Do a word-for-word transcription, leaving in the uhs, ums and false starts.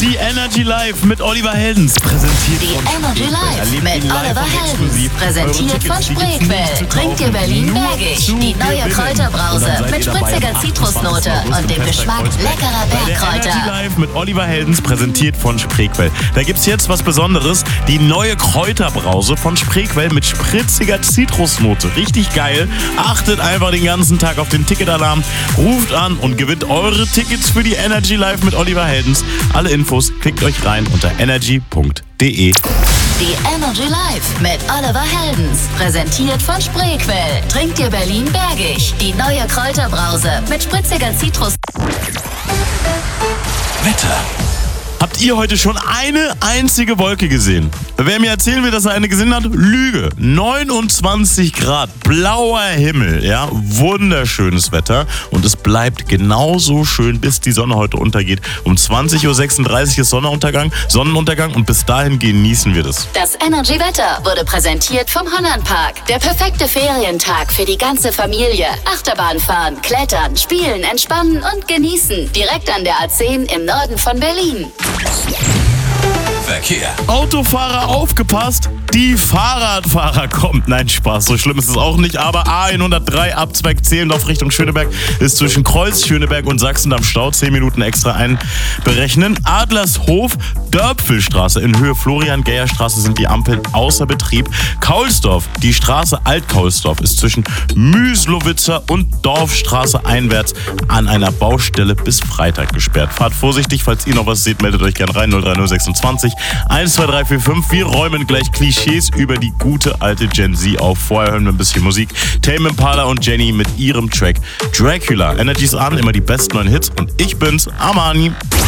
Die Energy Live mit Oliver Heldens, präsentiert Die von Energy Spreequell. Live Erlebt mit ihn live Oliver und Heldens, exklusiv. präsentiert Eure von Tickets, die gibt's Spreequell. nicht zu Trinkt ihr kaufen, Berlin nur Bergisch, zu die neue gewinnen. Kräuterbrause Und dann seid mit ihr dabei spritziger am Zitrusnote achtundzwanzigsten und dem August im Geschmack Festsaal leckerer Kreuzberg. Bei der Energy Bergkräuter. Live mit Oliver Heldens, präsentiert von Spreequell. Da gibt's jetzt was Besonderes, die neue Kräuterbrause von Spreequell mit spritziger Zitrusnote. Richtig geil. Achtet einfach den ganzen Tag auf den Ticketalarm, ruft an und gewinnt eure Tickets für die Energy Live mit Oliver Heldens. Alle Infos klickt euch rein unter energy punkt de. Die Energy Live mit Oliver Heldens, präsentiert von Spreequell. Trinkt ihr Berlin Bergisch, die neue Kräuterbrause mit spritziger Zitrus. Wetter. Habt ihr heute schon eine einzige Wolke gesehen? Wer mir erzählen will, dass er eine gesehen hat, Lüge. neunundzwanzig Grad, blauer Himmel, ja, wunderschönes Wetter. Und es bleibt genauso schön, bis die Sonne heute untergeht. Um zwanzig Uhr sechsunddreißig ist Sonnenuntergang, Sonnenuntergang und bis dahin genießen wir das. Das Energy Wetter wurde präsentiert vom Hollandpark. Der perfekte Ferientag für die ganze Familie. Achterbahn fahren, klettern, spielen, entspannen und genießen. Direkt an der A zehn im Norden von Berlin. Verkehr. Autofahrer aufgepasst, die Fahrradfahrer kommt. Nein, Spaß, so schlimm ist es auch nicht. Aber A hundertdrei Abzweig Zehlendorf Richtung Schöneberg ist zwischen Kreuz, Schöneberg und Sachsendamm Stau. zehn Minuten extra einberechnen. Adlershof, Dörpfelstraße in Höhe Florian-Geyer-Straße sind die Ampeln außer Betrieb. Kaulsdorf, die Straße Alt-Kaulsdorf ist zwischen Müslowitzer und Dorfstraße einwärts an einer Baustelle bis Freitag gesperrt. Fahrt vorsichtig, falls ihr noch was seht, meldet euch gern rein. null drei null sechsundzwanzig eins zwei drei vier fünf. Wir räumen gleich Klischees über die gute alte Gen Z auf. Vorher hören wir ein bisschen Musik. Tame Impala und Jenny mit ihrem Track Dracula. Energy's an, immer die besten neuen Hits und ich bin's, Armani.